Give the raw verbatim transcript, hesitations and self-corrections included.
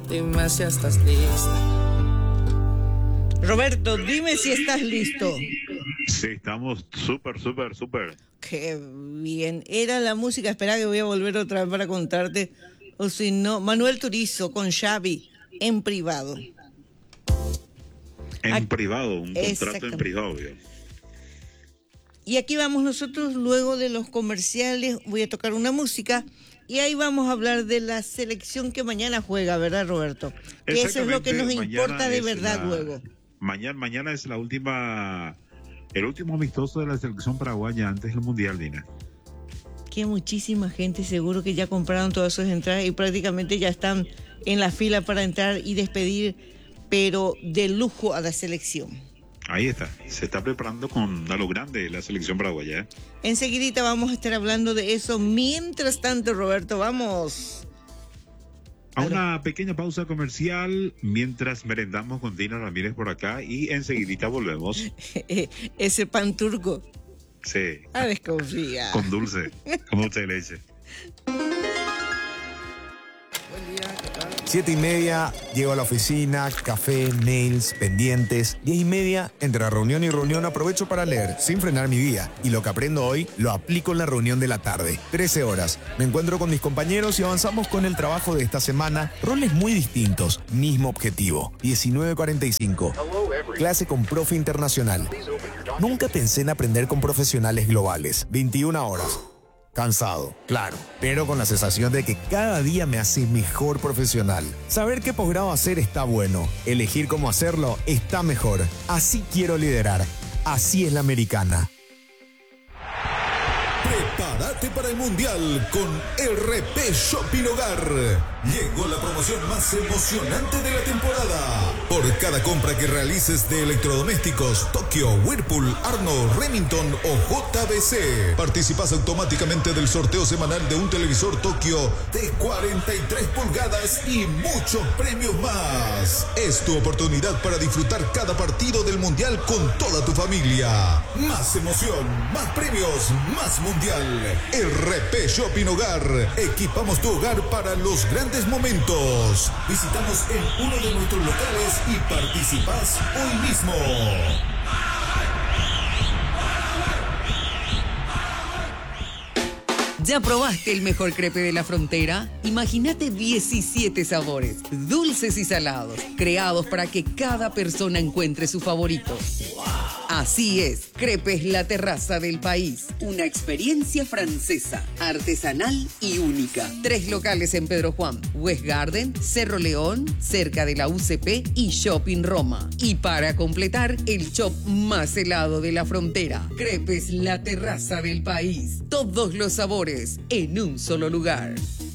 Dime si estás lista. Roberto, dime si estás listo. Sí, estamos súper, súper, súper. Qué bien. Era la música, espera que voy a volver otra vez para contarte. O si no, Manuel Turizo con Xavi en privado. En Aquí, privado, un contrato en privado. Digamos. Y aquí vamos nosotros, luego de los comerciales, voy a tocar una música y ahí vamos a hablar de la selección que mañana juega, ¿verdad, Roberto? Que eso es lo que nos importa de verdad la, luego. Mañana, mañana es la última, el último amistoso de la selección paraguaya antes del Mundial, Dina. Que muchísima gente seguro que ya compraron todas sus entradas y prácticamente ya están en la fila para entrar y despedir, pero de lujo a la selección. Ahí está, se está preparando con a lo grande la selección paraguaya. ¿eh? Enseguidita vamos a estar hablando de eso. Mientras tanto, Roberto, vamos a una pequeña pausa comercial mientras merendamos con Dina Ramírez por acá y enseguidita volvemos. Ese pan turco. Sí. A desconfía. Con dulce, con dulce de leche. Siete y media, llego a la oficina, café, mails, pendientes. Diez y media, entre reunión y reunión aprovecho para leer, sin frenar mi día. Y lo que aprendo hoy, lo aplico en la reunión de la tarde. Trece horas, me encuentro con mis compañeros y avanzamos con el trabajo de esta semana. Roles muy distintos, mismo objetivo. diecinueve cuarenta y cinco, clase con profe internacional. Nunca pensé en aprender con profesionales globales. veintiuna horas. Cansado, claro, pero con la sensación de que cada día me hace mejor profesional. Saber qué posgrado hacer está bueno, elegir cómo hacerlo está mejor. Así quiero liderar, así es la americana. Prepárate para el Mundial con R P Shopping Hogar. Llegó la promoción más emocionante de la temporada. Por cada compra que realices de electrodomésticos, Tokio, Whirlpool, Arno, Remington o J B C, participas automáticamente del sorteo semanal de un televisor Tokio de cuarenta y tres pulgadas y muchos premios más. Es tu oportunidad para disfrutar cada partido del Mundial con toda tu familia. Más emoción, más premios, más Mundial. R P Shopping Hogar. Equipamos tu hogar para los grandes momentos. Visitamos en uno de nuestros locales y participás hoy mismo. ¿Ya probaste el mejor crepe de la frontera? Imagínate diecisiete sabores, dulces y salados, creados para que cada persona encuentre su favorito. Así es, Crepes La Terraza del País. Una experiencia francesa, artesanal y única. Tres locales en Pedro Juan, West Garden, Cerro León, cerca de la U C P y Shopping Roma. Y para completar, el shop más helado de la frontera. Crepes La Terraza del País. Todos los sabores en un solo lugar.